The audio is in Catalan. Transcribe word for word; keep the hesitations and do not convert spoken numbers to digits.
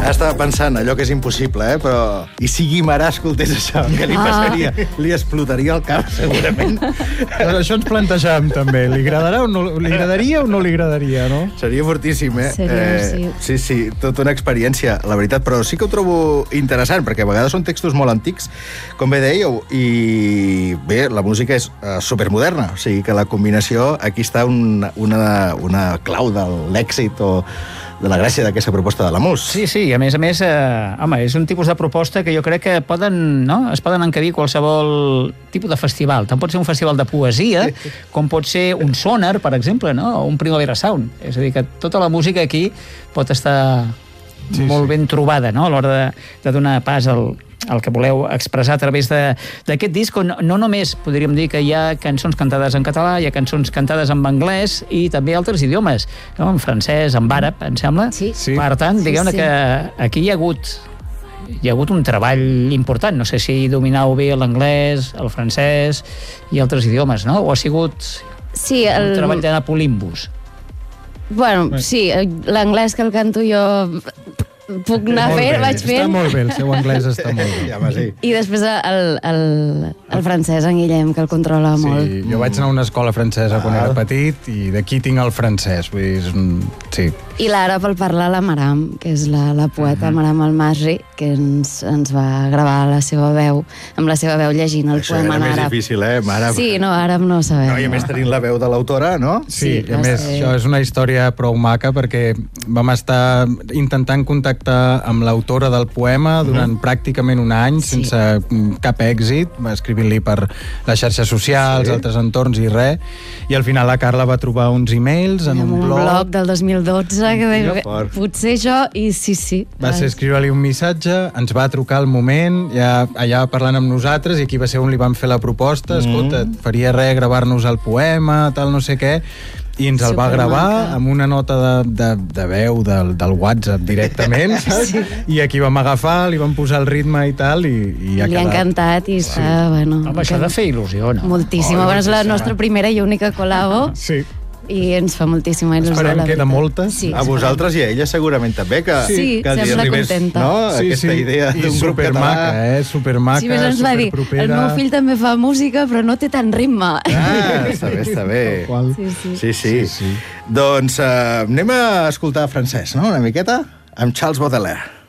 Estava pensant allò que és impossible, eh? Però... I si Guimarà escoltés això, què li passaria? Ah. Li explotaria el cap, segurament. Però això ens plantejàvem, també. Li agradarà o no li agradaria o no li agradaria, no? Seria fortíssim, eh? Seria, eh sí. Sí, sí, tota una experiència, la veritat. Però sí que ho trobo interessant, perquè a vegades són textos molt antics, com bé dèieu, i bé, la música és uh, supermoderna, o sigui que la combinació, aquí està un, una, una clau de l'èxit o de la gràcia d'aquesta proposta de la Mus. Sí, sí, a més a més, eh, home, és un tipus de proposta que jo crec que poden, no? Es poden encabir qualsevol tipus de festival. Tant pot ser un festival de poesia, com pot ser un sonar, per exemple, no? O un Primavera Sound. És a dir, que tota la música aquí pot estar sí, molt sí. ben trobada, no? A l'hora de, de donar pas al, el que voleu expressar a través d'aquest disc, on no només podríem dir que hi ha cançons cantades en català, hi ha cançons cantades en anglès i també altres idiomes, no? En francès, en àrab, em sembla. Sí. Sí. Per tant, Sí, digueu-ne sí. que aquí hi ha hagut hi ha hagut un treball important. No sé si dominau bé l'anglès, el francès i altres idiomes, no? O ha sigut Sí, el... el... un treball d'anar polimbus? Bueno, sí, l'anglès que el canto jo puc anar Molt fent, bé, vaig està fent. molt bé, el seu anglès està molt bé. Ja, home, sí. I després el, el, el francès, en Guillem, que el controla molt. Sí, jo vaig anar a una escola francesa quan era petit i d'aquí tinc el francès, vull dir, és un... sí. I l'àrab el parla la Maram, que és la, la poeta Mhm. Maram Almasri, que ens, ens va gravar la seva veu, amb la seva veu llegint el Això poema era en més àrab. difícil, eh? Mare... Sí, no, àrab no ho sabem. No, I a més tenint la veu de l'autora, no? Sí, Sí, i a va més, ser- això és una història prou maca perquè vam estar intentant contactar amb l'autora del poema durant pràcticament un any, Sí. sense mm, cap èxit, escrivint-li per les xarxes socials, Sí. altres entorns i res, i al final la Carla va trobar uns e-mails en Amb un un blog, blog del dos mil dotze que deia, fort. potser això, i sí, sí. va ser escriure-li un missatge, ens va trucar al moment, ja allà parlant amb nosaltres, i aquí va ser on li vam fer la proposta, escolta, et faria res gravar-nos el poema, tal no sé què, i ens el va Supermaca. gravar amb una nota de, de, de veu del, del WhatsApp directament, saps? Sí. I aquí vam agafar, li vam posar el ritme i tal, i, i ha Li ha quedat... encantat i està, bueno... Home, això ha de fer il·lusió, no? Moltíssim. Oh, Bueno, és la moltíssima. nostra primera i única col·labo Sí. i ens fa moltíssima il·lusió. Esperem la que de veritat. moltes. Sí, A vosaltres i a ella segurament també, que, Sí, que els hi sembla arribés, contenta. no? Sí, Aquesta sí. idea I d'un grup supermaca, català. eh? Supermaca, Sí, més ens va dir, el superpropera. meu fill també fa música, però no té tant ritme. Ah, està bé, està bé. Tal qual. Sí, sí. Sí, sí. Sí, sí. Doncs uh, anem a escoltar francès, no?, una miqueta, amb Charles Baudelaire.